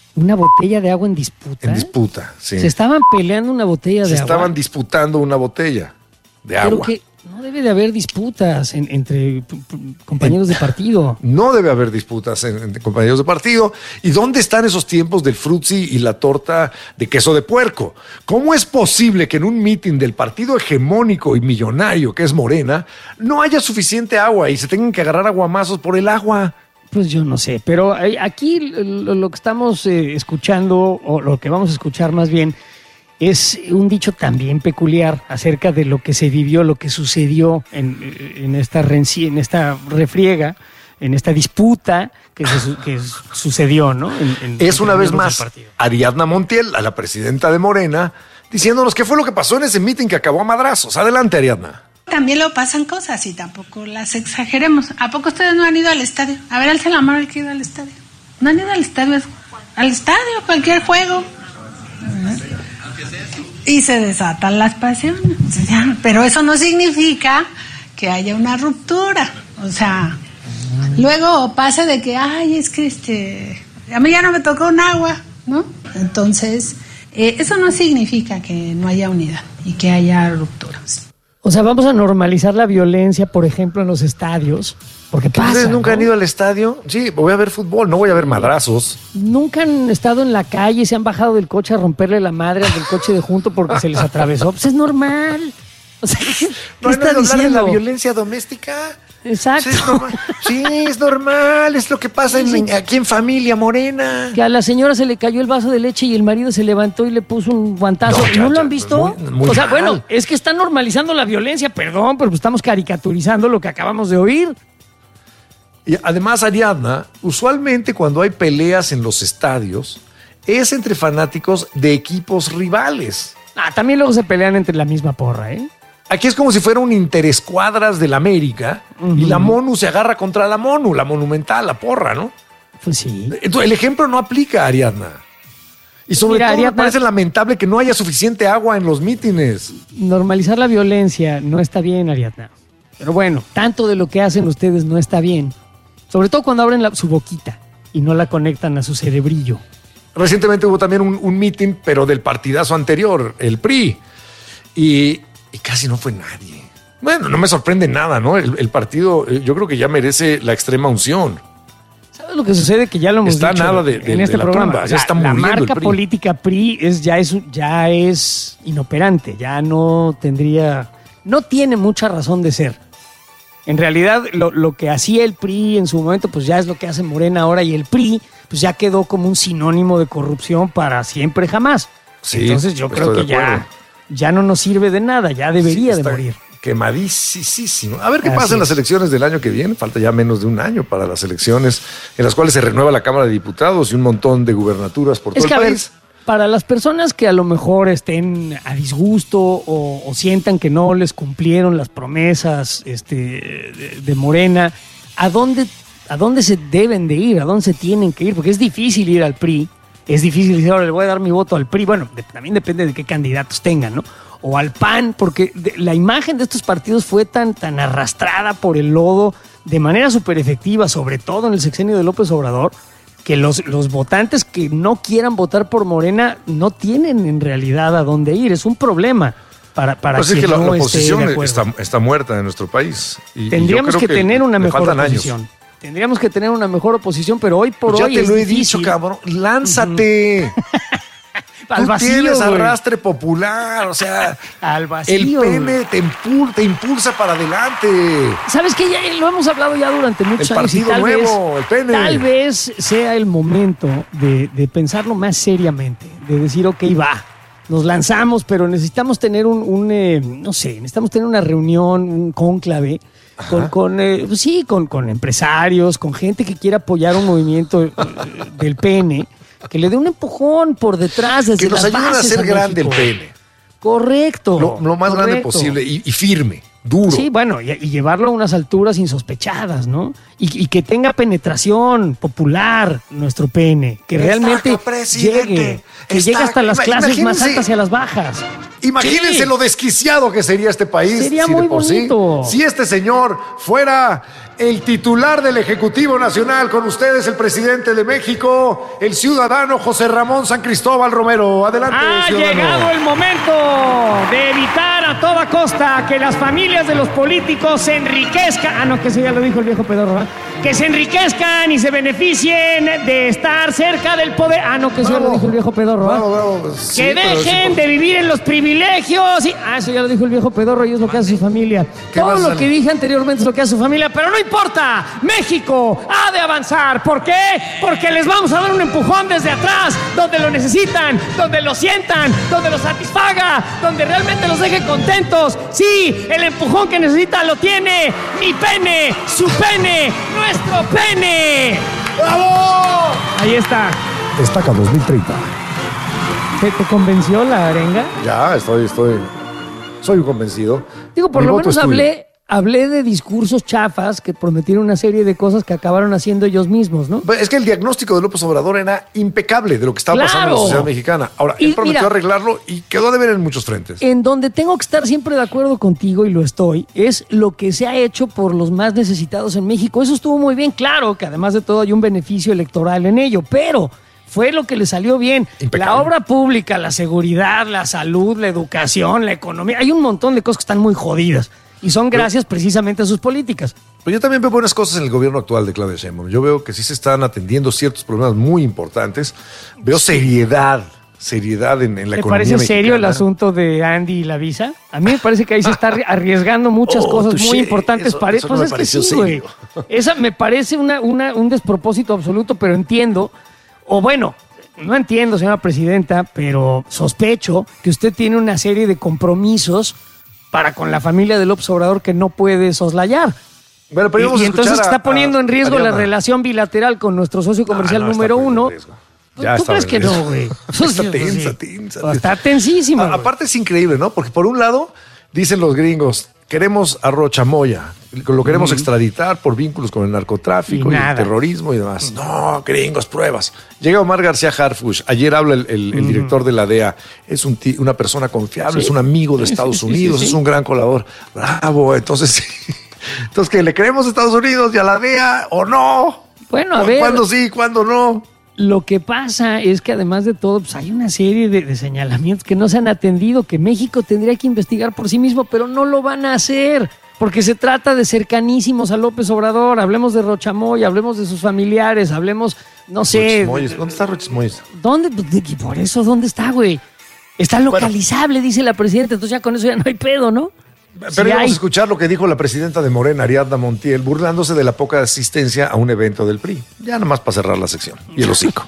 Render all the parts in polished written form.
Una botella de agua en disputa. En disputa, sí. Se estaban peleando una botella de agua. Se estaban disputando una botella de agua. Pero que no debe de haber disputas entre compañeros de partido. No debe haber disputas entre compañeros de partido. ¿Y dónde están esos tiempos del frutzi y la torta de queso de puerco? ¿Cómo es posible que en un mitin del partido hegemónico y millonario que es Morena no haya suficiente agua y se tengan que agarrar aguamazos por el agua? Pues yo no sé, pero aquí lo que estamos escuchando, o lo que vamos a escuchar más bien, es un dicho también peculiar acerca de lo que se vivió, lo que sucedió en esta refriega, en esta disputa que sucedió, ¿no? Es una vez más Ariadna Montiel, a la presidenta de Morena, diciéndonos qué fue lo que pasó en ese mitin que acabó a madrazos. Adelante, Ariadna. También lo pasan cosas y tampoco las exageremos. ¿A poco ustedes no han ido al estadio? A ver, alce la mano el que ha ido al estadio. ¿No han ido al estadio? Al estadio, cualquier juego. Y se desatan las pasiones. Pero eso no significa que haya una ruptura. O sea, luego pasa de que, ay, es que a mí ya no me tocó un agua, ¿no? Entonces, eso no significa que no haya unidad y que haya rupturas. O sea, vamos a normalizar la violencia, por ejemplo, en los estadios, porque pasa, ¿Ustedes nunca ¿no? han ido al estadio? Sí, voy a ver fútbol, no voy a ver madrazos. Nunca han estado en la calle, se han bajado del coche a romperle la madre al del coche de junto porque se les atravesó. Pues es normal. O sea, ¿qué está hablar diciendo? de la violencia doméstica? Exacto. Sí, es normal. Sí, es normal, es lo que pasa aquí en familia Morena. Que a la señora se le cayó el vaso de leche y el marido se levantó y le puso un guantazo. ¿No lo han visto? Muy o sea, mal. bueno, es que están normalizando la violencia, perdón, pero estamos caricaturizando lo que acabamos de oír. Y además, Ariadna, usualmente cuando hay peleas en los estadios, es entre fanáticos de equipos rivales. También luego se pelean entre la misma porra, ¿eh? Aquí es como si fuera un interescuadras del América y la Monu se agarra contra la Monu, la Monumental, la porra, ¿no? Pues sí. Entonces, el ejemplo no aplica, Ariadna. Y sobre todo Ariadna, me parece lamentable que no haya suficiente agua en los mítines. Normalizar la violencia no está bien, Ariadna. Pero bueno, tanto de lo que hacen ustedes no está bien. Sobre todo cuando abren su boquita y no la conectan a su cerebrillo. Recientemente hubo también un mítin, pero del partidazo anterior, el PRI. Y casi no fue nadie. Bueno, no me sorprende nada, ¿no? El partido, yo creo que ya merece la extrema unción. ¿Sabes lo que sucede? Que ya lo hemos Está dicho nada en este la programa. tumba, ya está la muriendo marca el PRI. política PRI ya es inoperante, ya no tiene mucha razón de ser. En realidad, lo que hacía el PRI en su momento, pues ya es lo que hace Morena ahora, y el PRI, pues ya quedó como un sinónimo de corrupción para siempre jamás. Sí, entonces yo creo que ya no nos sirve de nada, ya debería de morir. Quemadísimo. A ver qué Así pasa en las es. elecciones del año que viene. Falta ya menos de un año para las elecciones en las cuales se renueva la Cámara de Diputados y un montón de gubernaturas por todo el país. Para las personas que a lo mejor estén a disgusto o sientan que no les cumplieron las promesas de Morena, ¿a dónde se deben de ir? ¿A dónde se tienen que ir? Porque es difícil ir al PRI. Es difícil decir, ahora le voy a dar mi voto al PRI. Bueno, también depende de qué candidatos tengan, ¿no? O al PAN, porque la imagen de estos partidos fue tan arrastrada por el lodo de manera súper efectiva, sobre todo en el sexenio de López Obrador, que los votantes que no quieran votar por Morena no tienen en realidad a dónde ir. Es un problema para Pues quien es que la no oposición esté de acuerdo. está muerta en nuestro país. Y Tendríamos yo creo que tener una le mejor faltan años. oposición. Tendríamos que tener una mejor oposición, pero hoy por Pues hoy ya te es lo he difícil. dicho, cabrón. Lánzate. Al Tú vacío, tienes güey. arrastre popular, o sea, Al vacío, el pene te impulsa para adelante. ¿Sabes qué? Ya lo hemos hablado ya durante muchos El años. y partido nuevo, el pene. Tal vez sea el momento de pensarlo más seriamente, de decir, ok, va, nos lanzamos, pero necesitamos tener necesitamos tener una reunión, un cónclave, con empresarios, con gente que quiera apoyar un movimiento del pene, que le dé un empujón por detrás desde Que nos las ayuden a bases hacer grande el México. pene. Correcto. Lo más grande correcto. posible y firme, duro. Sí, bueno, y llevarlo a unas alturas insospechadas, ¿no? Y que tenga penetración popular nuestro pene, que realmente llegue hasta las clases más altas y a las bajas. Imagínense Sí. lo desquiciado que sería este país. Sería si muy de por bonito. Sí, si este señor fuera el titular del Ejecutivo Nacional, con ustedes el presidente de México, el ciudadano José Ramón San Cristóbal Romero. Adelante, ciudadano. Llegado el momento de evitar a toda costa que las familias de los políticos se enriquezcan. No, que eso ya lo dijo el viejo pedorro, ¿eh? Que se enriquezcan y se beneficien de estar cerca del poder. No, que eso ya lo dijo el viejo pedorro, ¿eh? Bravo. Sí, que dejen de vivir en los privilegios. Eso ya lo dijo el viejo pedorro y es lo que hace su familia. Todo lo que dije anteriormente es lo que hace su familia, pero no importa. México ha de avanzar. ¿Por qué? Porque les vamos a dar un empujón desde atrás, donde lo necesitan, donde lo sientan, donde lo satisfaga, donde realmente los deje contentos. Sí, el empujón que necesita lo tiene mi pene, su pene, nuestro pene. ¡Bravo! Ahí está. Destaca 2030. ¿Te convenció la arenga? Ya, soy un convencido. Digo, por Mi lo voto menos es tuyo. hablé de discursos chafas que prometieron una serie de cosas que acabaron haciendo ellos mismos, ¿no? Es que el diagnóstico de López Obrador era impecable de lo que estaba pasando en la sociedad mexicana. Ahora, él prometió arreglarlo y quedó de ver en muchos frentes. En donde tengo que estar siempre de acuerdo contigo, y lo estoy, es lo que se ha hecho por los más necesitados en México. Eso estuvo muy bien, claro, que además de todo hay un beneficio electoral en ello, pero fue lo que le salió bien. Impecable. La obra pública, la seguridad, la salud, la educación, la economía, hay un montón de cosas que están muy jodidas. Y son gracias precisamente a sus políticas. Pero yo también veo buenas cosas en el gobierno actual de Claudia Sheinbaum. Yo veo que sí se están atendiendo ciertos problemas muy importantes. Veo seriedad en la economía mexicana. ¿Te parece serio el asunto de Andy y la visa? A mí me parece que ahí se está arriesgando muchas cosas muy importantes. Eso no me es que pareció sí, güey. serio. Esa me parece un despropósito absoluto, pero entiendo, o bueno, no entiendo, señora presidenta, pero sospecho que usted tiene una serie de compromisos para con la familia de López Obrador que no puede soslayar. Bueno, pero y entonces está poniendo en riesgo la relación bilateral con nuestro socio comercial número uno. ¿Tú crees que no, güey? Está tensa. Está tensísima. Aparte es increíble, ¿no? Porque por un lado, dicen los gringos, queremos a Rocha Moya, lo queremos extraditar por vínculos con el narcotráfico y el terrorismo y demás. No, gringos, pruebas. Llega Omar García Harfuch, ayer habla el director de la DEA, es una persona confiable, es un amigo de Estados Unidos, es un gran colaborador. Bravo, entonces que le creemos a Estados Unidos y a la DEA o no. Bueno, a ver. ¿Cuándo sí, cuándo no? Lo que pasa es que además de todo, pues hay una serie de señalamientos que no se han atendido, que México tendría que investigar por sí mismo, pero no lo van a hacer, porque se trata de cercanísimos a López Obrador. Hablemos de Rochamoy, hablemos de sus familiares, hablemos, no sé. ¿Dónde está Rochamoyes? ¿Dónde? Y por eso, ¿dónde está, güey? Está localizable, dice la presidenta, entonces ya con eso ya no hay pedo, ¿no? Pero vamos a escuchar lo que dijo la presidenta de Morena, Ariadna Montiel, burlándose de la poca asistencia a un evento del PRI. Ya nada más para cerrar la sección. Y el hocico.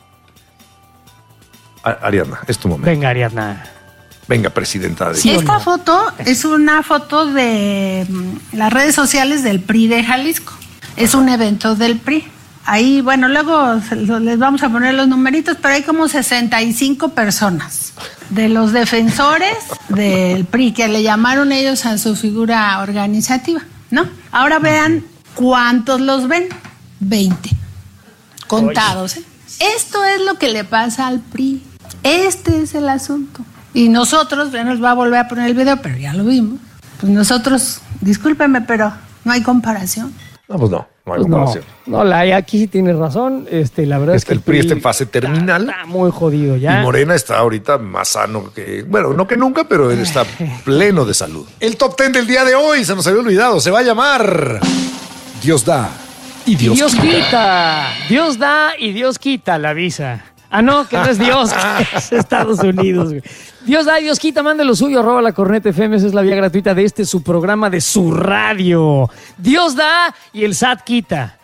Ariadna, es tu momento. Venga, Ariadna. Venga, presidenta. Esta foto es una foto de las redes sociales del PRI de Jalisco. Es un evento del PRI. Ahí, bueno, luego les vamos a poner los numeritos, pero hay como 65 personas de los defensores del PRI, que le llamaron ellos a su figura organizativa, ¿no? Ahora vean cuántos los ven. 20. Contados, ¿eh? Esto es lo que le pasa al PRI. Este es el asunto. Y nosotros, ya nos va a volver a poner el video, pero ya lo vimos. Pues nosotros, discúlpeme, pero no hay comparación. No, pues no hay comparación. No, aquí sí tienes razón. La verdad es que el PRI está en fase terminal. Está muy jodido ya. Y Morena está ahorita más sano que, bueno, no que nunca, pero él está pleno de salud. El top 10 del día de hoy, se nos había olvidado, se va a llamar Dios da y Dios quita. Dios da y Dios quita la visa. No, que no es Dios, que es Estados Unidos, güey. Dios da y Dios quita, mande lo suyo, @lacornetafm, esa es la vía gratuita de su programa, de su radio. Dios da y el SAT quita.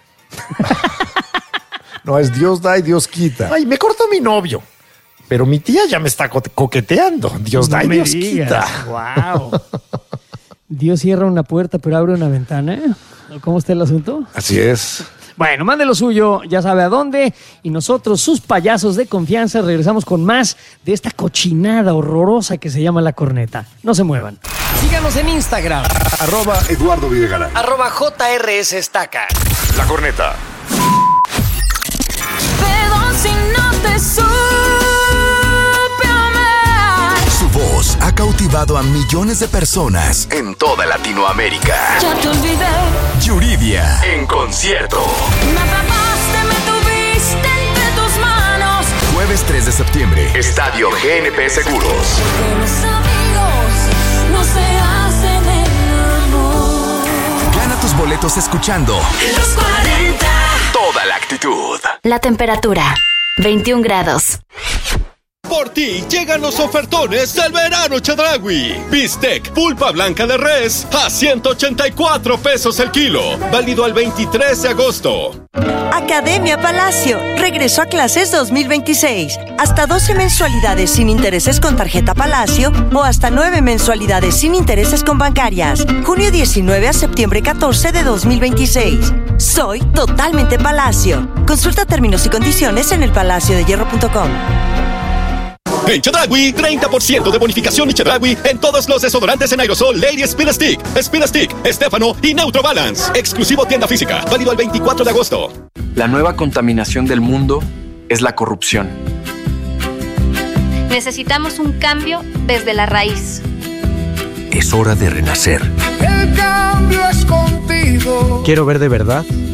No, es Dios da y Dios quita. Ay, me cortó mi novio, pero mi tía ya me está coqueteando. Dios da y Dios quita. Wow. Dios cierra una puerta, pero abre una ventana. ¿Cómo está el asunto? Así es. Bueno, mande lo suyo, ya sabe a dónde. Y nosotros, sus payasos de confianza, regresamos con más de esta cochinada horrorosa que se llama La Corneta. No se muevan. Síganos en Instagram. @Eduardo Videgaray. @JRS Estaca. La Corneta. Perdón si no te supe amar. Su voz ha cautivado cautivado a millones de personas en toda Latinoamérica. Ya te olvidé. Yuridia en concierto. Me atrapaste, me tuviste entre tus manos. Jueves 3 de septiembre. Estadio GNP Seguros. Que los amigos no se hacen el amor. Gana tus boletos escuchando Los 40. Toda la actitud. La temperatura, 21 grados. Por ti llegan los ofertones del verano Chedraui. Bistec pulpa blanca de res a 184 pesos el kilo. Válido al 23 de agosto. Academia Palacio regresó a clases 2026. Hasta 12 mensualidades sin intereses con tarjeta Palacio o hasta 9 mensualidades sin intereses con bancarias. Junio 19 a septiembre 14 de 2026. Soy totalmente Palacio. Consulta términos y condiciones en elpalaciodehierro.com. En Chedraui, 30% de bonificación y Chedraui en todos los desodorantes en aerosol Lady Spill Stick, Stefano y Neutro Balance. Exclusivo tienda física, válido el 24 de agosto. La nueva contaminación del mundo es la corrupción. Necesitamos un cambio desde la raíz. Es hora de renacer. El cambio es contigo. Quiero ver de verdad